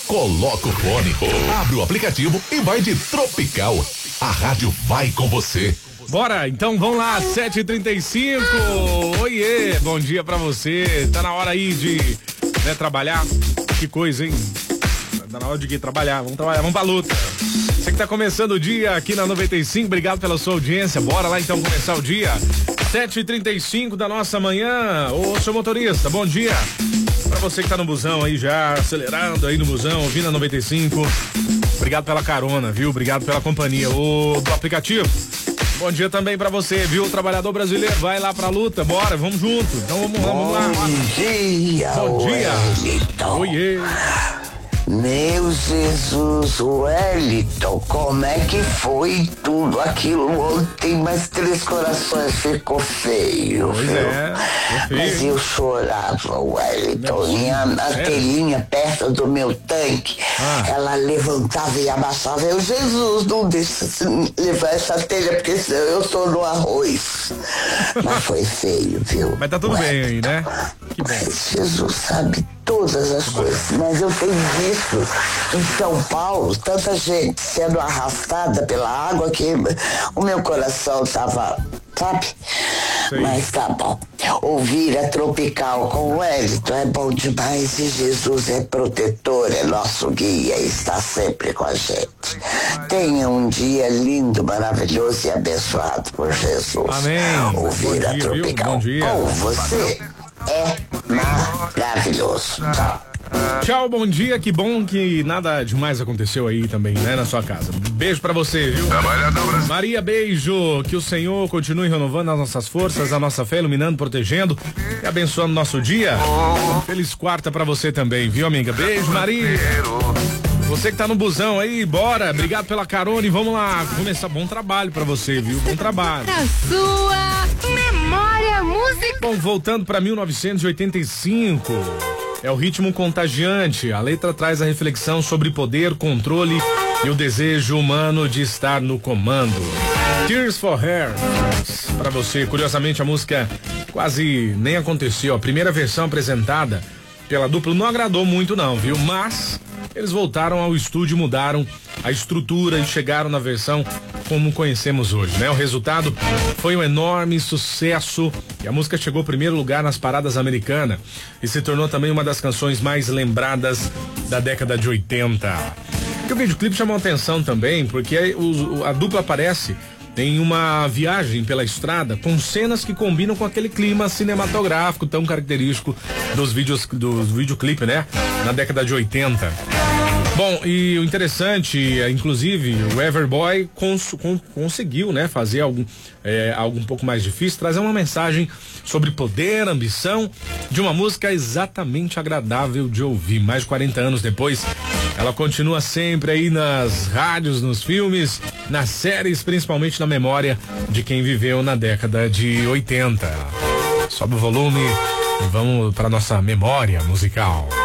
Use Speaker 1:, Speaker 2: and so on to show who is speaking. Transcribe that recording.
Speaker 1: coloca o fone, abre o aplicativo e vai de Tropical. A rádio vai com você.
Speaker 2: Bora, então vamos lá, 7h35. Oiê, bom dia pra você. Tá na hora aí de trabalhar. Que coisa, hein? Tá na hora de trabalhar. Vamos trabalhar, vamos pra luta. Você que tá começando o dia aqui na 95, obrigado pela sua audiência. Bora lá então começar o dia. 7h35 da nossa manhã. Ô, seu motorista, bom dia. Pra você que tá no busão aí já, acelerando aí no busão, ouvindo a 95. Obrigado pela carona, viu? Obrigado pela companhia do aplicativo. Bom dia também pra você, viu? O trabalhador brasileiro, vai lá pra luta, bora, vamos junto. Então vamos lá.
Speaker 3: Bom dia.
Speaker 2: Bom dia.
Speaker 3: Wellington.
Speaker 2: Oiê.
Speaker 3: Meu Jesus, Wellington, como é que foi tudo aquilo ontem, mas Três Corações ficou feio,
Speaker 2: pois
Speaker 3: viu? Mas eu chorava, Wellington, a telinha perto do meu tanque, ela levantava e abaixava, Jesus, não deixa levar essa telha, porque senão eu tô no arroz. Mas foi feio, viu?
Speaker 2: Mas tá tudo bem aí, né? Que bom.
Speaker 3: Mas Jesus sabe todas as coisas, mas eu tenho visto em São Paulo tanta gente sendo arrastada pela água que o meu coração tava, sabe?
Speaker 2: Sim.
Speaker 3: Mas tá bom. Ouvir a Tropical com o Wellington é bom demais e Jesus é protetor, é nosso guia e está sempre com a gente. Tenha um dia lindo, maravilhoso e abençoado por Jesus.
Speaker 2: Amém.
Speaker 3: Ouvir a Tropical com você é maravilhoso.
Speaker 2: Tchau, bom dia, que bom que nada demais aconteceu aí também, né, na sua casa. Beijo pra você, viu? Maria, beijo, que o Senhor continue renovando as nossas forças, a nossa fé, iluminando, protegendo e abençoando nosso dia. Feliz quarta pra você também, viu, amiga? Beijo, Maria. Você que tá no busão aí, bora, obrigado pela carona e vamos lá, começar, bom trabalho pra você, viu? Bom trabalho.
Speaker 4: A sua memória musical.
Speaker 2: Bom, voltando pra 1985, é o ritmo contagiante, a letra traz a reflexão sobre poder, controle e o desejo humano de estar no comando. Tears for Fears, pra você, curiosamente a música quase nem aconteceu, a primeira versão apresentada pela dupla não agradou muito não, viu? Mas eles voltaram ao estúdio, mudaram a estrutura e chegaram na versão como conhecemos hoje, né? O resultado foi um enorme sucesso e a música chegou ao primeiro lugar nas paradas americanas e se tornou também uma das canções mais lembradas da década de 80. E o videoclipe chamou atenção também porque a dupla aparece em uma viagem pela estrada com cenas que combinam com aquele clima cinematográfico tão característico dos videoclipes, né? Na década de 80. Bom, e o interessante, inclusive, o Everboy conseguiu, né, fazer algo um pouco mais difícil, trazer uma mensagem sobre poder, ambição, de uma música exatamente agradável de ouvir. Mais de 40 anos depois, ela continua sempre aí nas rádios, nos filmes, nas séries, principalmente na memória de quem viveu na década de 80. Sobe o volume e vamos para nossa memória musical.